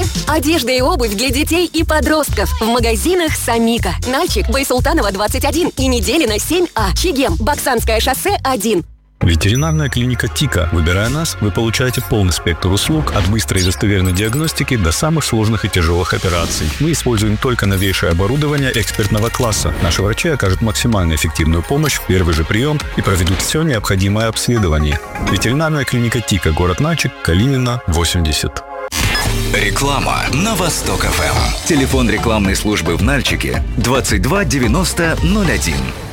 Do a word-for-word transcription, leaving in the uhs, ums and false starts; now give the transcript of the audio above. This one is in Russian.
Одежда и обувь для детей и подростков в магазинах «Самика». Нальчик, Байсултанова, двадцать один и Неделина, семь А. Чегем, Баксанское шоссе, один. Ветеринарная клиника «Тика». Выбирая нас, вы получаете полный спектр услуг от быстрой и достоверной диагностики до самых сложных и тяжелых операций. Мы используем только новейшее оборудование экспертного класса. Наши врачи окажут максимально эффективную помощь в первый же прием и проведут все необходимое обследование. Ветеринарная клиника «Тика», город Нальчик, Калинина, восемьдесят. Реклама на Восток ФМ. Телефон рекламной службы в Нальчике двадцать два девяносто ноль один.